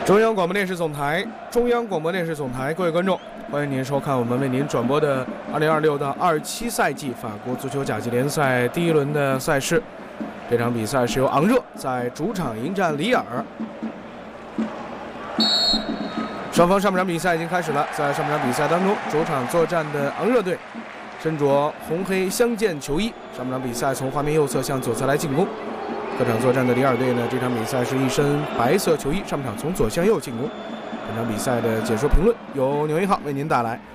中央广播电视总台，各位观众，欢迎您收看我们为您转播的2026到27赛季法国足球甲级联赛第一轮的赛事。这场比赛是由昂热在主场迎战里尔。双方上半场比赛已经开始了，在上半场比赛当中，主场作战的昂热队身着红黑相间球衣，上半场比赛从画面右侧向左侧来进攻。客场作战的里尔队呢，这场比赛是一身白色球衣，上半场从左向右进攻。本场比赛的解说评论由牛一号为您带来。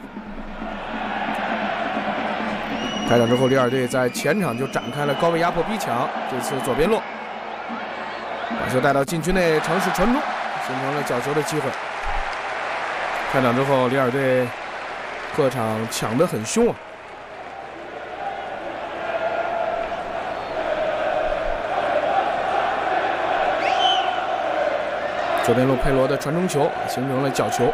开场之后，里尔队在前场就展开了高位压迫逼抢，这次左边路把球带到禁区内，尝试传中，形成了角球的机会。开场之后，里尔队客场抢得很凶啊。左边路佩罗的传中球形成了角球。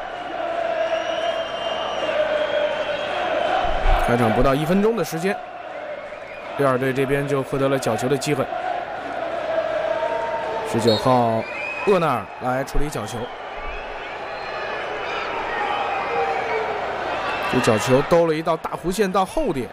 开场不到1分钟的时间，里尔队这边就获得了角球的机会。19号厄纳尔来处理角球，这角球兜了一道大弧线到后点。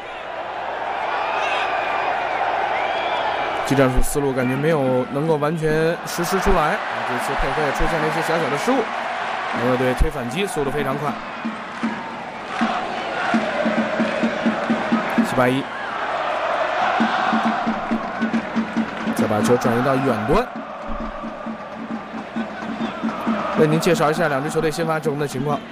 技战术思路感觉没有能够完全实施出来，这次配合也出现了一些小小的失误。昂热队推反击速度非常快。781，再把球转移到远端。为您介绍一下两支球队先发阵容的情况。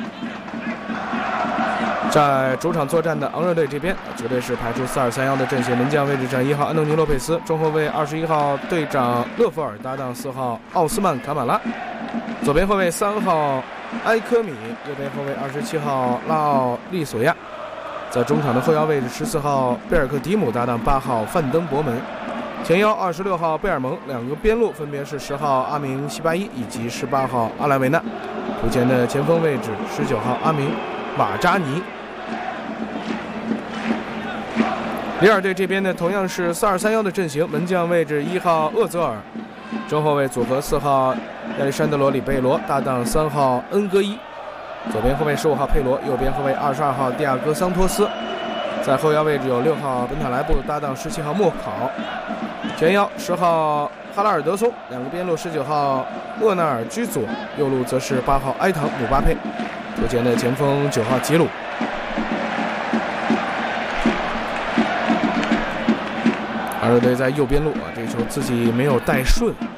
在主场作战的昂热队这边，球队是排出4-2-3-1的阵型，门将位置站1号安东尼·洛佩斯，中后卫21号队长勒弗尔搭档4号奥斯曼·卡马拉，左边后卫3号埃科米，右边后卫27号拉奥利索亚，在中场的后腰位置14号贝尔克迪姆搭档8号范登博门，前腰26号贝尔蒙，两个边路分别是10号阿明西巴伊以及18号阿莱维纳，图前的前锋位置19号阿明马扎尼。里尔队这边呢，同样是4-2-3-1的阵型，门将位置1号厄泽尔，中后卫组合4号亚历山德罗·里贝罗搭档3号恩戈伊，左边后卫15号佩罗，右边后卫22号蒂亚戈·桑托斯，在后腰位置有6号本塔莱布搭档17号莫考，前腰10号哈拉尔德松，两个边路19号厄纳尔居左，右路则是8号埃唐姆巴佩，图前的前锋9号吉鲁。昂热队在右边路这球自己没有带顺，